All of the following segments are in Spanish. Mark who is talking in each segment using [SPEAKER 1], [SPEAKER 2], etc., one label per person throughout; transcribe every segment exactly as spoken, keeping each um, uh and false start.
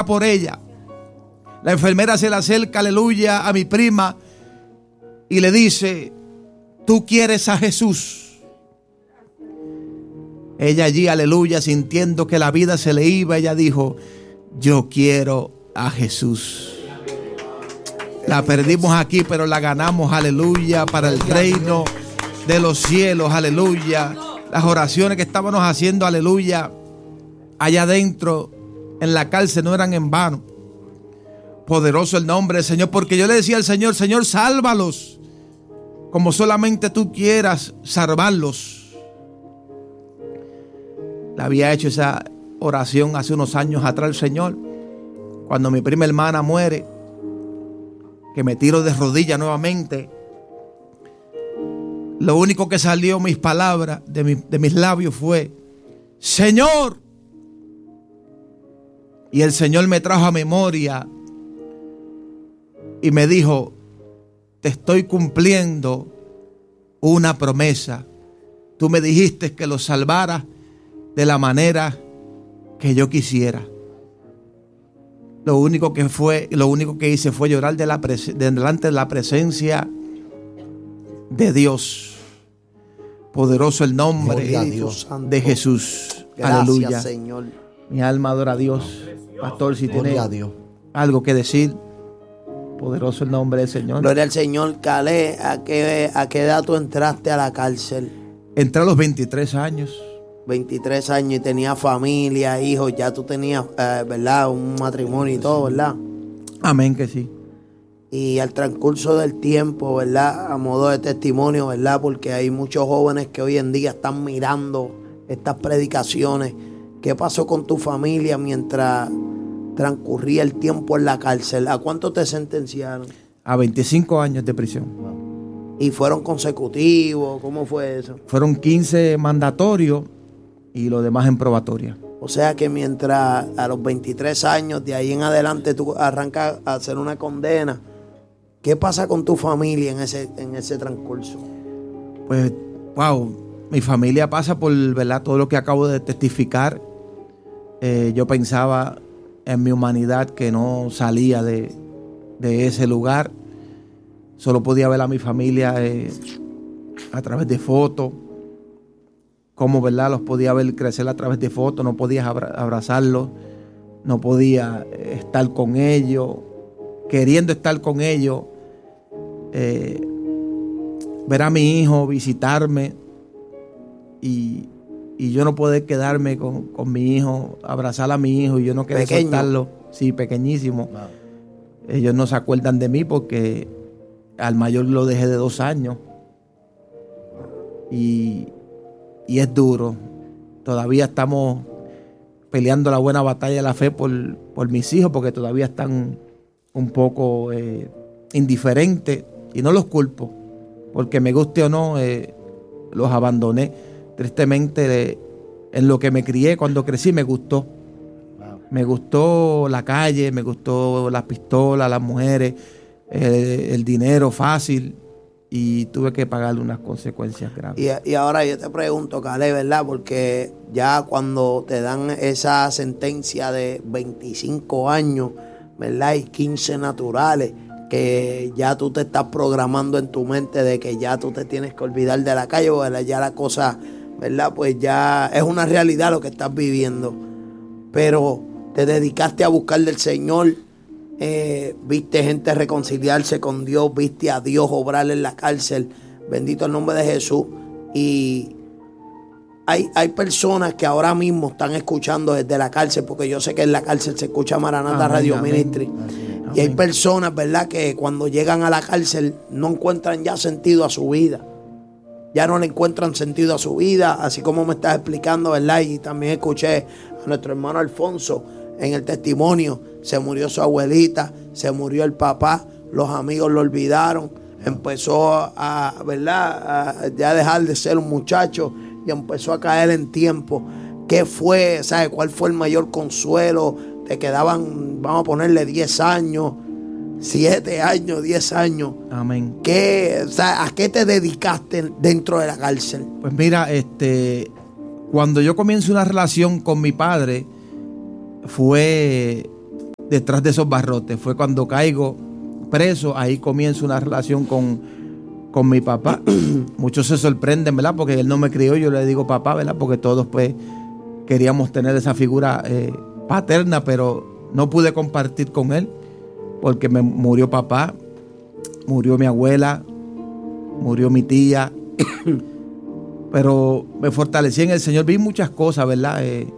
[SPEAKER 1] por ella. La enfermera se le acerca, aleluya, a mi prima y le dice: ¿tú quieres a Jesús? Ella allí, aleluya, sintiendo que la vida se le iba, ella dijo: yo quiero a Jesús. La perdimos aquí, pero la ganamos, aleluya, para el reino de los cielos, aleluya. Las oraciones que estábamos haciendo, aleluya, allá adentro en la cárcel no eran en vano. Poderoso el nombre del Señor, porque yo le decía al Señor: Señor, sálvalos como solamente tú quieras salvarlos. Le había hecho esa oración hace unos años atrás al Señor, cuando mi prima hermana muere, que me tiro de rodillas nuevamente. Lo único que salió mis palabras de, mi, de mis labios fue: Señor. Y el Señor me trajo a memoria y me dijo: te estoy cumpliendo una promesa. Tú me dijiste que los salvara de la manera que yo quisiera. Lo único que fue, lo único que hice fue llorar de la pres- de delante de la presencia de Dios. Poderoso el nombre
[SPEAKER 2] Dios,
[SPEAKER 1] de Jesús.
[SPEAKER 2] Gracias,
[SPEAKER 1] aleluya.
[SPEAKER 2] Señor.
[SPEAKER 1] Mi alma adora a Dios. Pastor, si tiene
[SPEAKER 2] Gloria a Dios.
[SPEAKER 1] algo que decir. Poderoso el nombre del Señor.
[SPEAKER 2] Gloria al Señor. Calé, ¿a qué, ¿a qué edad tú entraste a la cárcel?
[SPEAKER 1] Entré a los veintitrés años.
[SPEAKER 2] veintitrés años y tenías familia, hijos, ya tú tenías, eh, ¿verdad? Un matrimonio y todo, ¿verdad?
[SPEAKER 1] Amén que sí.
[SPEAKER 2] Y al transcurso del tiempo, ¿verdad? A modo de testimonio, ¿verdad? Porque hay muchos jóvenes que hoy en día están mirando estas predicaciones. ¿Qué pasó con tu familia mientras transcurría el tiempo en la cárcel? ¿A cuánto te sentenciaron?
[SPEAKER 1] A veinticinco años de prisión.
[SPEAKER 2] ¿Y fueron consecutivos? ¿Cómo fue eso?
[SPEAKER 1] Fueron quince mandatorios y lo demás en probatoria.
[SPEAKER 2] O sea que mientras a los veintitrés años, de ahí en adelante tú arrancas a hacer una condena, ¿qué pasa con tu familia en ese, en ese transcurso?
[SPEAKER 1] Pues, wow, mi familia pasa por, ¿verdad?, todo lo que acabo de testificar. Eh, yo pensaba en mi humanidad que no salía de, de ese lugar. Solo podía ver a mi familia eh, a través de fotos. Cómo, ¿verdad?, los podía ver crecer a través de fotos. No podía abra- abrazarlos. No podía estar con ellos. Queriendo estar con ellos. Eh, ver a mi hijo, visitarme. Y, y yo no poder quedarme con, con mi hijo, abrazar a mi hijo y yo no querer
[SPEAKER 2] Pequeño.
[SPEAKER 1] soltarlo. Sí, pequeñísimo. Wow. Ellos no se acuerdan de mí porque al mayor lo dejé de dos años. Y, y es duro. Todavía estamos peleando la buena batalla de la fe por, por mis hijos porque todavía están un poco eh, indiferentes. Y no los culpo, porque me guste o no, eh, los abandoné. Tristemente, eh, en lo que me crié, cuando crecí, me gustó. Wow. Me gustó la calle, me gustó las pistolas, las mujeres, eh, el dinero fácil. Y tuve que pagarle unas consecuencias graves.
[SPEAKER 2] Y, y ahora yo te pregunto, Calé, ¿verdad? Porque ya cuando te dan esa sentencia de veinticinco años, ¿verdad? Y quince naturales, que ya tú te estás programando en tu mente de que ya tú te tienes que olvidar de la calle, ¿verdad? Ya la cosa, ¿verdad? Pues ya es una realidad lo que estás viviendo. Pero te dedicaste a buscar del Señor, eh, viste gente reconciliarse con Dios, viste a Dios obrar en la cárcel, bendito el nombre de Jesús. Y hay, hay personas que ahora mismo están escuchando desde la cárcel, porque yo sé que en la cárcel se escucha Maranata amén, Radio amén. Ministry. Así. Y hay personas, ¿verdad?, que cuando llegan a la cárcel no encuentran ya sentido a su vida. Ya no le encuentran sentido a su vida, así como me estás explicando, ¿verdad? Y también escuché a nuestro hermano Alfonso en el testimonio. Se murió su abuelita, se murió el papá, los amigos lo olvidaron. Empezó a, ¿verdad?, a ya dejar de ser un muchacho y empezó a caer en tiempo. ¿Qué fue? ¿Sabe cuál fue el mayor consuelo? Te quedaban, vamos a ponerle diez años, siete años, diez años.
[SPEAKER 1] Amén.
[SPEAKER 2] ¿Qué, o sea, ¿a qué te dedicaste dentro de la cárcel?
[SPEAKER 1] Pues mira, este, cuando yo comienzo una relación con mi padre, fue detrás de esos barrotes. Fue cuando caigo preso, ahí comienzo una relación con, con mi papá. Muchos se sorprenden, ¿verdad? Porque él no me crió, yo le digo papá, ¿verdad? Porque todos pues queríamos tener esa figura eh, paterna, pero no pude compartir con él porque me murió papá, murió mi abuela, murió mi tía. Pero me fortalecí en el Señor. Vi muchas cosas, ¿verdad? Eh,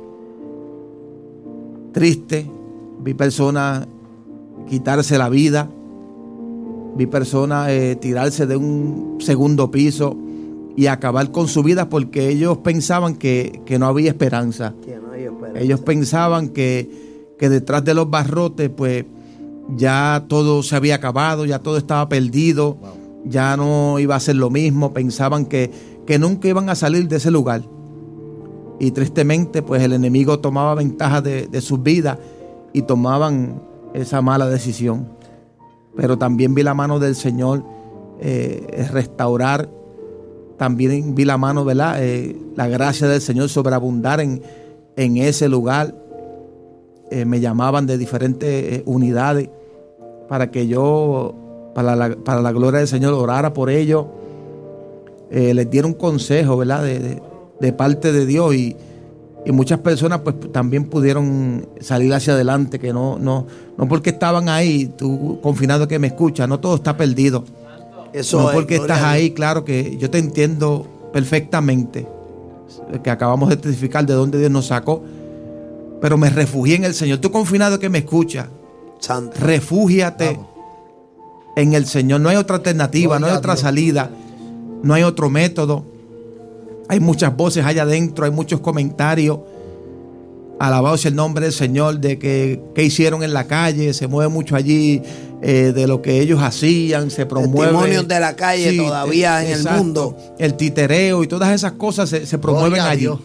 [SPEAKER 1] triste. Vi personas quitarse la vida. Vi personas eh, tirarse de un segundo piso y acabar con su vida porque ellos pensaban que, que no había esperanza.
[SPEAKER 2] Que no hay esperanza.
[SPEAKER 1] Ellos pensaban que, que detrás de los barrotes, pues ya todo se había acabado, ya todo estaba perdido, wow. Ya no iba a ser lo mismo. Pensaban que, que nunca iban a salir de ese lugar. Y tristemente, pues el enemigo tomaba ventaja de, de sus vidas y tomaban esa mala decisión. Pero también vi la mano del Señor eh, restaurar. También vi la mano, ¿verdad? Eh, la gracia del Señor sobreabundar en, en ese lugar. Eh, me llamaban de diferentes eh, unidades para que yo, para la, para la gloria del Señor, orara por ellos. Eh, les diera un consejo, ¿verdad? De, de, de parte de Dios. Y, y muchas personas pues también pudieron salir hacia adelante, que no, no, no porque estaban ahí, tú confinado que me escuchas, no todo está perdido. Eso no es, porque estás ahí, claro que yo te entiendo perfectamente, que acabamos de testificar de dónde Dios nos sacó, pero me refugié en el Señor. Tú confinado que me escuchas, Santo. Refúgiate Vamos. en el Señor. No hay otra alternativa, Gloria no hay otra Dios. salida, no hay otro método. Hay muchas voces allá adentro, hay muchos comentarios. Alabado sea el nombre del Señor, de que, que hicieron en la calle, se mueve mucho allí eh, de lo que ellos hacían, se promueve.
[SPEAKER 2] Testimonios de la calle sí, todavía en exacto, el mundo.
[SPEAKER 1] El titereo y todas esas cosas se, se promueven allí. Dios.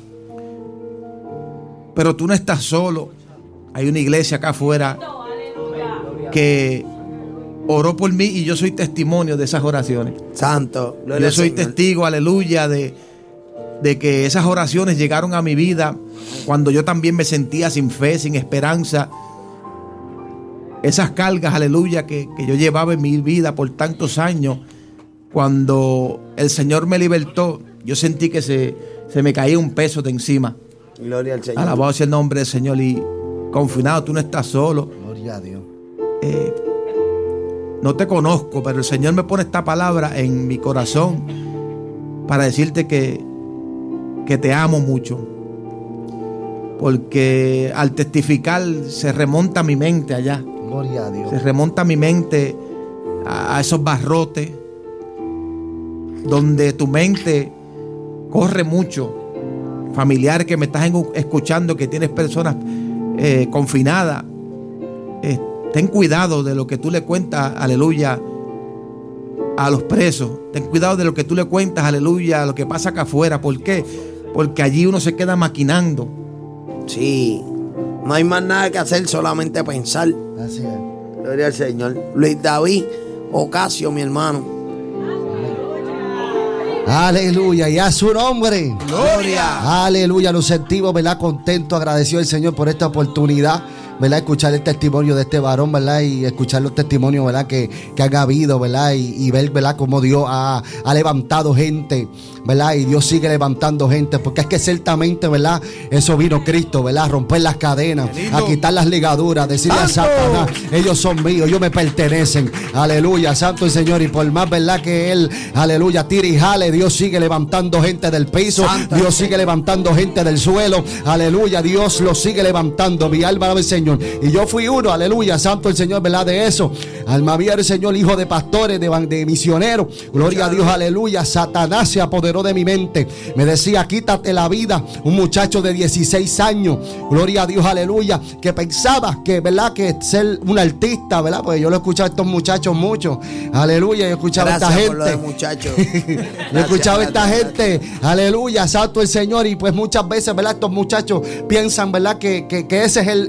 [SPEAKER 1] Pero tú no estás solo. Hay una iglesia acá afuera que oró por mí y yo soy testimonio de esas oraciones.
[SPEAKER 2] Santo.
[SPEAKER 1] Yo soy Señor. testigo, aleluya, de... de que esas oraciones llegaron a mi vida cuando yo también me sentía sin fe, sin esperanza. Esas cargas, aleluya, que, que yo llevaba en mi vida por tantos años, cuando el Señor me libertó, yo sentí que se, se me caía un peso de encima.
[SPEAKER 2] Gloria al Señor.
[SPEAKER 1] Alabado sea el nombre del Señor. Y confinado, tú no estás solo.
[SPEAKER 2] Gloria a Dios.
[SPEAKER 1] Eh, no te conozco, pero el Señor me pone esta palabra en mi corazón para decirte que que te amo mucho, porque al testificar se remonta a mi mente allá.
[SPEAKER 2] Gloria a Dios.
[SPEAKER 1] Se remonta a mi mente a, a esos barrotes donde tu mente corre mucho. Familiares que me estás escuchando, que tienes personas eh, confinadas, eh, ten cuidado de lo que tú le cuentas, aleluya, a los presos. Ten cuidado de lo que tú le cuentas, aleluya, a lo que pasa acá afuera. ¿Por qué? Porque allí uno se queda maquinando.
[SPEAKER 2] Sí, no hay más nada que hacer, solamente pensar.
[SPEAKER 1] Así es.
[SPEAKER 2] Gloria al Señor. Luis David Ocasio, mi hermano.
[SPEAKER 3] Aleluya, y a su nombre.
[SPEAKER 2] Gloria.
[SPEAKER 3] Aleluya, nos sentimos, ¿verdad? Contentos, agradecidos al Señor por esta oportunidad, ¿verdad? Escuchar el testimonio de este varón, ¿verdad? Y escuchar los testimonios, ¿verdad? Que, que han habido, ¿verdad? Y, y ver, ¿verdad? Cómo Dios ha, ha levantado gente, ¿verdad? Y Dios sigue levantando gente, porque es que ciertamente, ¿verdad? Eso vino Cristo, ¿verdad? A romper las cadenas, a quitar las ligaduras, decirle a Satanás, ellos son míos, ellos me pertenecen. Aleluya, santo el Señor. Y por más, ¿verdad? Que Él, aleluya, tire y jale, Dios sigue levantando gente del piso, Santa Dios sigue levantando gente del suelo. Aleluya, Dios lo sigue levantando. Mi alma alaba al Señor. Y yo fui uno, aleluya, santo el Señor, ¿verdad? De eso. Alma mía el Señor, hijo de pastores, de, de misioneros. Gloria a Dios, aleluya. Satanás se apoderó de mi mente. Me decía, quítate la vida. Un muchacho de dieciséis años. Gloria a Dios, aleluya. Que pensaba que, ¿verdad? Que ser un artista, ¿verdad? Porque yo lo he escuchado a estos muchachos mucho. Aleluya, yo he escuchado a esta gente. Por lo de muchachos. Yo he escuchado a esta gente. Aleluya, santo el Señor. Y pues muchas veces, ¿verdad? Estos muchachos piensan, ¿verdad? Que, que, que ese es el, el mejor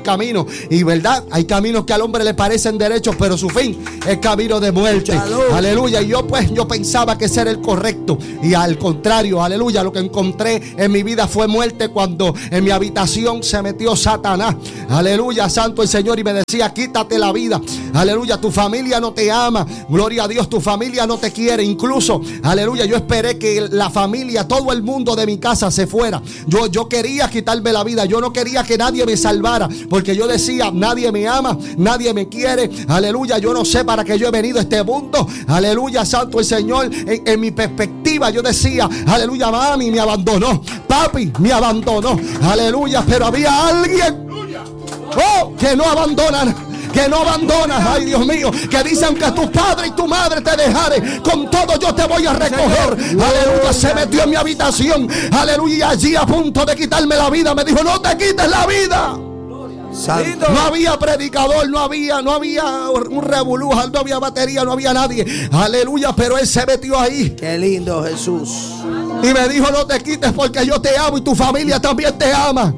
[SPEAKER 3] camino. Y verdad, hay caminos que al hombre le parecen derechos, pero su fin es camino de muerte. Salud. Aleluya. Y yo pues yo pensaba que ese era el correcto. Y al contrario, aleluya, lo que encontré en mi vida fue muerte cuando en mi habitación se metió Satanás. Aleluya, santo el Señor, y me decía, quítate la vida. Aleluya, tu familia no te ama. Gloria a Dios, tu familia no te quiere. Incluso, aleluya, yo esperé que la familia, todo el mundo de mi casa se fuera. Yo, yo quería quitarme la vida. Yo no quería que nadie me salvara, porque yo decía, nadie me ama, nadie me quiere. Aleluya, yo no sé para qué yo he venido a este mundo. Aleluya, santo el Señor. En, en mi perspectiva yo decía, aleluya, mami me abandonó, papi me abandonó. Aleluya, pero había alguien, oh, que no abandonan, que no abandonas, ay Dios mío, que dice, aunque tu padre y tu madre te dejaren, con todo yo te voy a recoger. Aleluya, se metió en mi habitación, aleluya, y allí a punto de quitarme la vida me dijo, no te quites la vida. Santo. No había predicador, no había, no había un revolú, no había batería, no había nadie. Aleluya, pero él se metió ahí.
[SPEAKER 2] Qué lindo, Jesús.
[SPEAKER 3] Y me dijo, no te quites porque yo te amo y tu familia también te ama.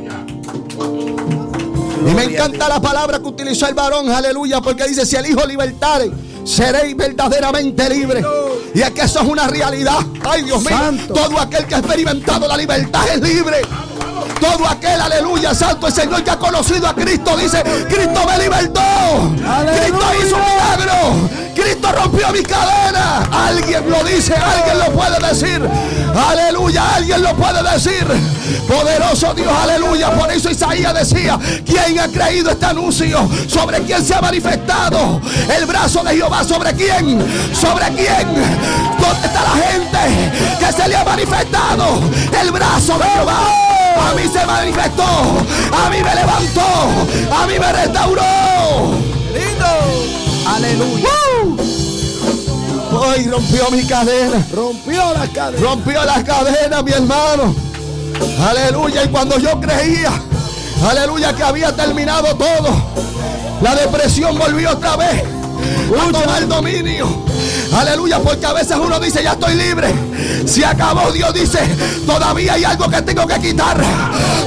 [SPEAKER 3] Y me encanta la palabra que utilizó el varón, aleluya, porque dice, si el Hijo libertare, seréis verdaderamente libres. Y es que eso es una realidad. Ay, Dios mío, santo. Todo aquel que ha experimentado la libertad es libre. Todo aquel, aleluya, santo el Señor, que ha conocido a Cristo, dice, Cristo me libertó. Aleluya. Cristo hizo un milagro. Cristo rompió mis cadenas. Alguien lo dice, alguien lo puede decir. Aleluya, alguien lo puede decir. Poderoso Dios, aleluya. Por eso Isaías decía, ¿quién ha creído este anuncio? ¿Sobre quién se ha manifestado el brazo de Jehová? ¿Sobre quién? ¿Sobre quién? ¿Dónde está la gente que se le ha manifestado el brazo de Jehová? A mí se manifestó, a mí me levantó, a mí me restauró.
[SPEAKER 2] Lindo. Aleluya.
[SPEAKER 3] ¡Uh! Hoy rompió mi cadena.
[SPEAKER 2] Rompió las cadenas.
[SPEAKER 3] Rompió las cadenas, mi hermano. Aleluya. Y cuando yo creía, aleluya, que había terminado todo, la depresión volvió otra vez a tomar dominio. Aleluya, porque a veces uno dice, ya estoy libre. Se acabó. Dios dice, todavía hay algo que tengo que quitar.